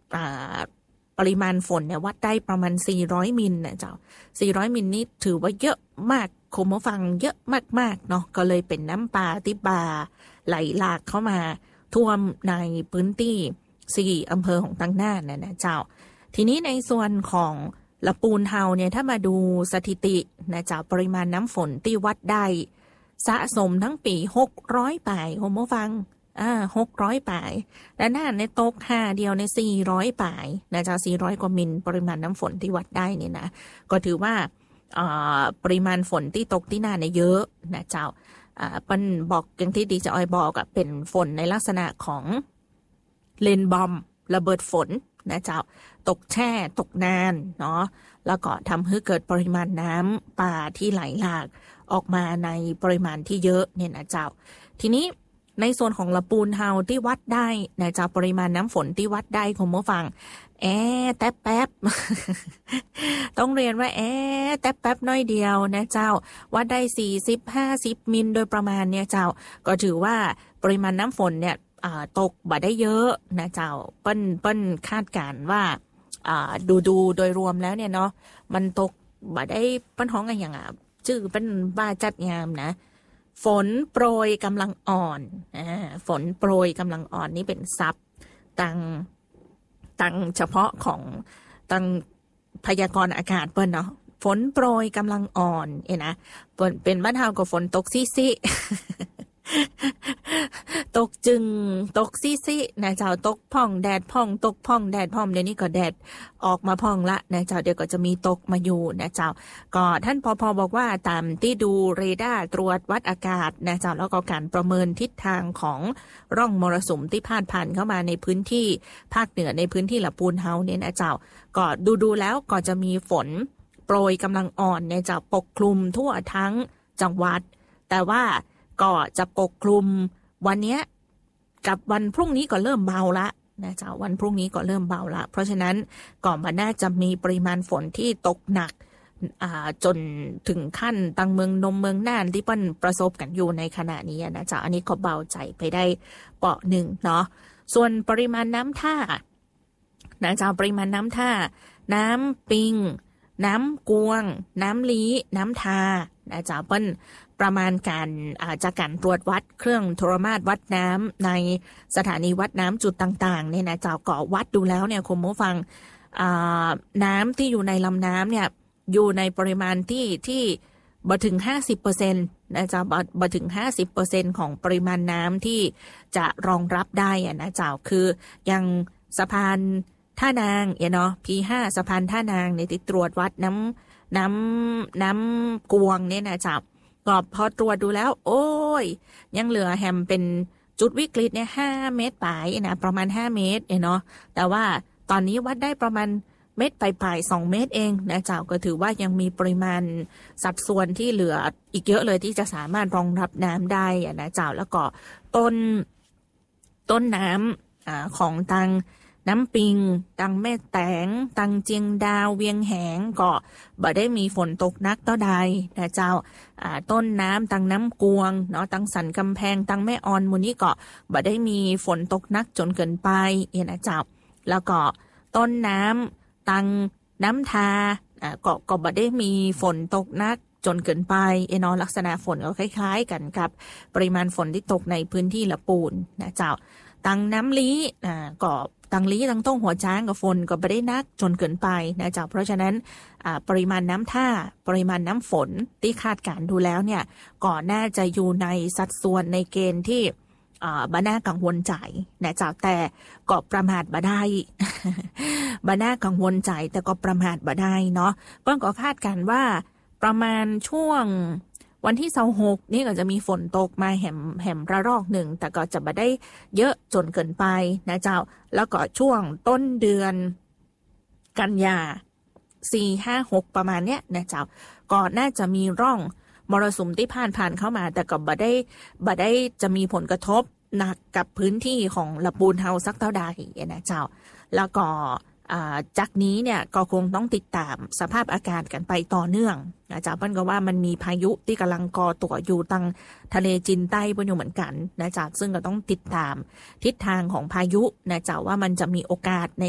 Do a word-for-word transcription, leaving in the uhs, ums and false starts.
ปริมาณฝนเนี่ยวัดได้ประมาณสี่ร้อยมิลนะเจ้าสี่ร้อยมิลนี่ถือว่าเยอะมากคุณผู้ฟังเยอะมากๆเนาะก็เลยเป็นน้ำป่าที่บาไหลหลากเข้ามาท่วมในพื้นที่สี่อำเภอของตั้งน่านนะนะเจ้าทีนี้ในส่วนของละปูนเฮาเนี่ยถ้ามาดูสถิตินะเจ้าปริมาณน้ำฝนที่วัดได้สะสมทั้งปีหกร้อยป่ายคุณผู้ฟังอ่าหกร้อยป่ายและน่านในตกห้าเดียวในสี่ร้อยป่ายนะเจ้าสี่ร้อยกว่ามิลปริมาณน้ำฝนที่วัดได้เนี่ยนะก็ถือว่าอ่าปริมาณฝนที่ตกที่น่านเนี่ยเยอะนะเจ้าอ่าเป็นบอกอย่างที่ดีเจออยบอกอะเป็นฝนในลักษณะของเลนบอมระเบิดฝนนะเจ้าตกแช่ตกนานเนาะแล้วก็ทำให้เกิดปริมาณน้ำป่าที่ไหลหลากออกมาในปริมาณที่เยอะเนี่ยนะเจ้าทีนี้ในส่วนของละปูนเฮาที่วัดได้นะเจ้าปริมาณน้ำฝนที่วัดได้คุณผู้ฟังแอ๊แต่แป๊บ ต้องเรียนว่าแอ๊แต่แป๊บน้อยเดียวนะเจ้าวัดได้สี่สิบ ห้าสิบมิลโดยประมาณเนี่ยเจ้าก็ถือว่าปริมาณน้ำฝนเนี่ยตกบ่ได้เยอะนะเจ้าเปิ้นเปิ้นคาดการณ์ว่าดูดูโดยรวมแล้วเนี่ยเนาะมันตกบ่ได้เปิ้นฮ้องอะไรอย่างอ่ะชื่อเป็นบ้าจัดงามนะฝนโปรยกำลังอ่อนอ่าฝนโปรยกำลังอ่อนนี่เป็นศัพท์ตังตังเฉพาะของตังพยากรณ์อากาศเปิ้นเนาะฝนโปรยกำลังอ่อนเอ็นะเป็นเป็นบ้านเฮากับฝนตกซิซิตกจึงตกซิซินะเจ้าตกพ่องแดดพ่องตกพ่องแดดพ่อมเดี๋ยวนี้ก็แดดออกมาพ่องละนะเจ้าเดี๋ยวก็จะมีตกมาอยู่นะเจ้าก็ท่านพอบอกว่าตามที่ดูเรดาร์ตรวจวัดอากาศนะเจ้าแล้วก็การประเมินทิศทางของร่องมรสุมที่พาดผ่านเข้ามาในพื้นที่ภาคเหนือในพื้นที่ละปูนเฮาเนี่ยนะเจ้าก็ดูดูแล้วก็จะมีฝนโปรยกำลังอ่อนเนี่ยจะปกคลุมทั่วทั้งจังหวัดแต่ว่าก็จะปกคลุมวันนี้กับวันพรุ่งนี้ก็เริ่มเบาละนะเจ้าวันพรุ่งนี้ก็เริ่มเบาละเพราะฉะนั้นก่อนมันน่าจะมีปริมาณฝนที่ตกหนักอ่าจนถึงขั้นตังเมืองนมเมืองน่านที่เปิ้นประสบกันอยู่ในขณะนี้นะเจ้าอันนี้ก็เบาใจไปได้เปาะหนึ่งเนาะส่วนปริมาณน้ำท่านะเจ้าปริมาณน้ำท่าน้ำปิงน้ำกวงน้ำลี้น้ำทานะเจ้าเปิ้นประมาณการจากการตรวจวัดเครื่องโทรมาตรวัดน้ำในสถานีวัดน้ำจุดต่างๆเนี่ยนะเจ้าก็วัดดูแล้วเนี่ยคุณผู้ฟังน้ำที่อยู่ในลำน้ำเนี่ยอยู่ในปริมาณที่ที่บ่ถึง ห้าสิบเปอร์เซ็นต์ นะเจ้าบ่ถึง ห้าสิบเปอร์เซ็นต์ ของปริมาณน้ำที่จะรองรับได้อ่ะนะเจ้าคือยังสะพานท่านางเนาะ พี ห้า สะพานท่านางเนี่ยที่ตรวจวัดน้ำน้ำน้ำกวงเนี่ยนะเจ้าก็พอตรวจดูแล้วโอ้ยยังเหลือแฮมเป็นจุดวิกฤตเนี่ยห้าเมตรปลายนะประมาณห้าเมตรเนาะแต่ว่าตอนนี้วัดได้ประมาณเมตรปลายๆสองเมตรเองนะเจ้าก็ถือว่ายังมีปริมาณสัดส่วนที่เหลืออีกเยอะเลยที่จะสามารถรองรับน้ำได้นะเจ้าแล้วก็ต้นต้นน้ำอ่าของทางน้ำปิงตังแม่แตงตังเจียงดาวเวียงแหงก็บ่ได้มีฝนตกนักต่อใดนะเจ้าต้นน้ำตังน้ำกวงเนาะตังสันกำแพงตังแม่ออนมูนี่ก็บ่ได้มีฝนตกนักจนเกินไปนะเจ้าแล้วก็ต้นน้ำตังน้ำทาก็ก็บ่ได้มีฝนตกนักจนเกินไปเนาะลักษณะฝนก็คล้ายๆกันกับปริมาณฝนที่ตกในพื้นที่ละปูนนะเจ้าตังน้ำลี้อ่าก็ตังลี้ตังต้องหัวช้างกับฝนก็ไม่ได้นักจนเกินไปนะจ๊ะเพราะฉะนั้นปริมาณน้ำท่าปริมาณน้ำฝนที่คาดการดูแล้วเนี่ยก็น่าจะอยู่ในสัดส่วนในเกณฑ์ที่บ้าน่ากังวลใจนะจ๊ะแต่ก็ประมาทบ่ได้ บ้าน่ากังวลใจแต่ก็ประมาทบ่ได้เนาะเพิ่นก็คาดการว่าประมาณช่วงวันที่ยี่สิบหกนี่ก็จะมีฝนตกมาแหมแหมระลอกหนึ่งแต่ก็จะไม่ได้เยอะจนเกินไปนะเจ้าแล้วก็ช่วงต้นเดือนกันยาสี่ ห้า หกประมาณเนี้ยนะเจ้าก็น่าจะมีร่องมรสุมที่ผ่านผ่านเข้ามาแต่ก็บ่ได้บ่ได้จะมีผลกระทบหนักกับพื้นที่ของละปูนเฮาสักเท่าใดนะเจ้าแล้วก็จากนี้เนี่ยก็คงต้องติดตามสภาพอากาศกันไปต่อเนื่องอาจารย์เปิ้ลก็ว่ามันมีพายุที่กำลังก่อตัวอยู่ตั้งทะเลจีนใต้บนอยู่เหมือนกันนะจ๊ะซึ่งก็ต้องติดตามทิศทางของพายุนะจ๊ะว่ามันจะมีโอกาสใน